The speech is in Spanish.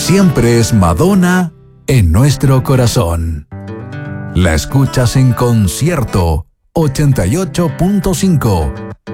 siempre es Madonna en nuestro corazón. La escuchas en Concierto 88.5.